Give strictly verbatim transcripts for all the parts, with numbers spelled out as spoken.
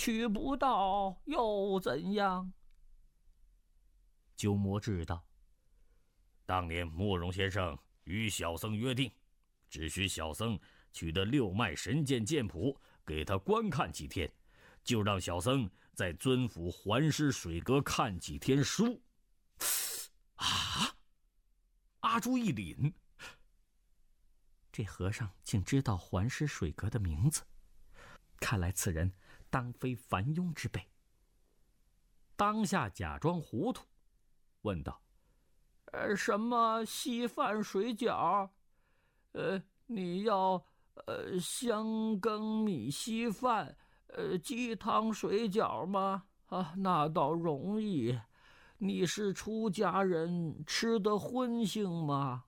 取不到又怎样？” 鸠摩智道：“当年慕容先生与小僧约定，只需小僧取得六脉神剑剑谱，给他观看几天，就让小僧在尊府环师水阁看几天书。”啊！阿朱一凛，这和尚竟知道环师水阁的名字，看来此人当非凡庸之辈。当下假装糊涂，问道：“ 呃，什么稀饭水饺？呃，你要呃香羹米稀饭，呃鸡汤水饺吗？啊，那倒容易。你是出家人，吃得荤腥吗？”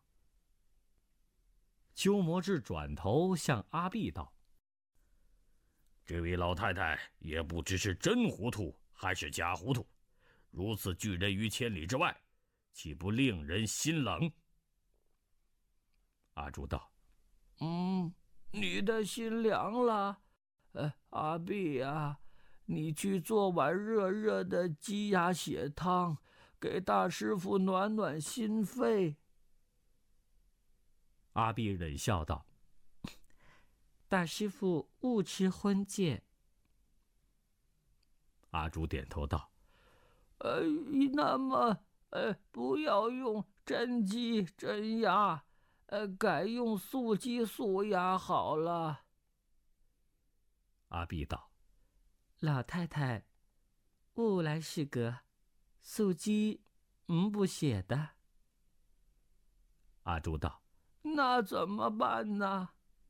鸠摩智转头向阿碧道：“这位老太太也不知是真糊涂还是假糊涂，如此拒人于千里之外，岂不令人心冷？”阿朱道：“ 嗯，你的心凉了。呃，阿碧啊，你去做碗热热的鸡鸭血汤，给大师傅暖暖心肺。” 阿碧冷笑道：“ 大师傅勿吃荤戒。” 阿朱点头道：“ 呃，那么，呃，不要用真鸡真鸭，呃，改用素鸡素鸭好了。” 阿碧道：“ 老太太，勿来是个素鸡唔不写的。” 阿朱道：“ 那怎么办呢？”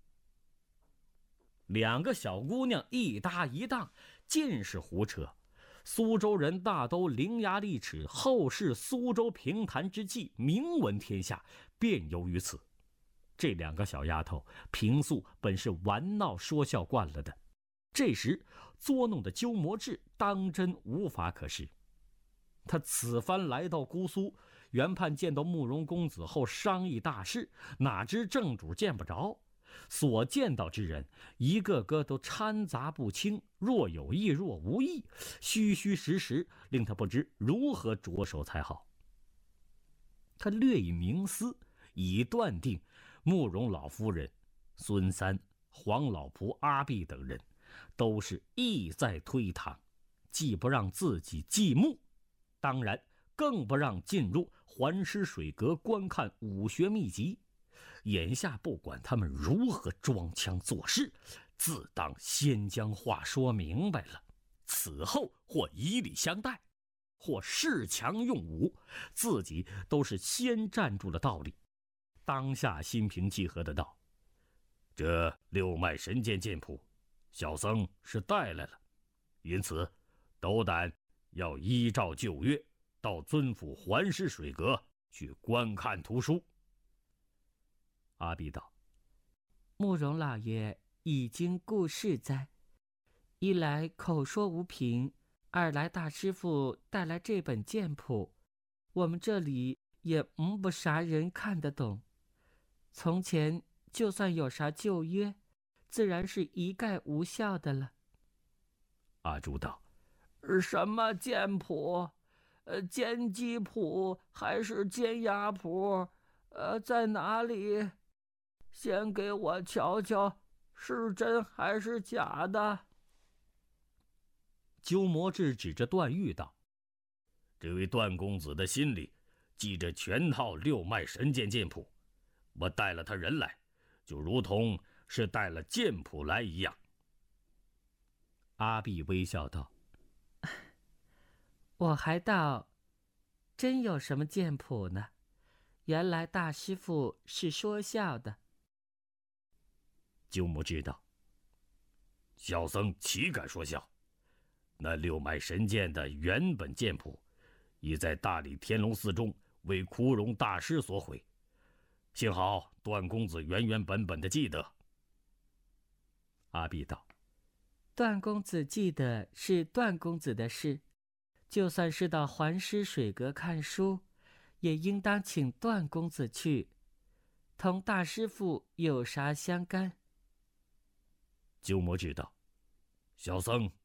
两个小姑娘一搭一档，尽是胡扯。苏州人大都伶牙俐齿，后世苏州评弹之技名闻天下，便由于此。这两个小丫头平素本是玩闹说笑惯了的，这时作弄的鸠摩智当真无法可施。他此番来到姑苏，原盼见到慕容公子后商议大事，哪知正主见不着，所见到之人一个个都掺杂不清，若有意若无意，虚虚实实，令他不知如何着手才好。他略一冥思，已断定慕容老夫人、孙三、黄老仆阿碧等人都是意在推搪，既不让自己继目，当然更不让进入环师水阁观看武学秘籍。眼下不管他们如何装腔作势，自当先将话说明白了，此后或以礼相待，或恃强用武，自己都是先站住了道理。当下心平气和的道：“这六脉神剑剑谱，小僧是带来了，因此斗胆要依照旧约，到尊府环师水阁去观看图书。”阿碧道：“ 慕容老爷已经故世哉，一来口说无凭，二来大师傅带来这本剑谱，我们这里也唔不啥人看得懂。从前就算有啥旧约，自然是一概无效的了。” 阿朱道：“ 什么剑谱？呃，煎鸡谱还是煎鸭谱？呃，在哪里？先给我瞧瞧，是真还是假的？” 鸠摩智指着段誉道：“这位段公子的心里记着全套六脉神剑剑谱，我带了他人来，就如同是带了剑谱来一样。” 阿碧微笑道：“我还道真有什么剑谱呢，原来大师傅是说笑的。” 鸠摩智道：“小僧岂敢说笑？那六脉神剑的原本剑谱，已在大理天龙寺中为枯荣大师所毁，幸好段公子原原本本的记得。” 阿碧道：“段公子记得是段公子的事，就算是到环师水阁看书，也应当请段公子去，同大师傅有啥相干？” 鸠摩智道：“小僧